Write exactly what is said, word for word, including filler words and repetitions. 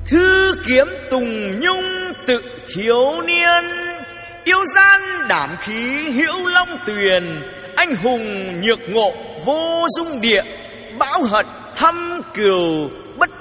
Thư kiếm tùng nhung tự thiếu niên, yêu gian đảm khí hữu long tuyền. Anh hùng nhược ngộ vô dung địa, bão hận thăm cừu bất